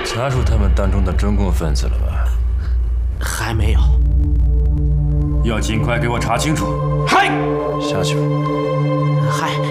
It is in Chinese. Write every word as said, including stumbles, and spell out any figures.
查出他们当中的中共分子了吧？ 还没有。 要尽快给我查清楚。 嗨， 下去吧。 嗨。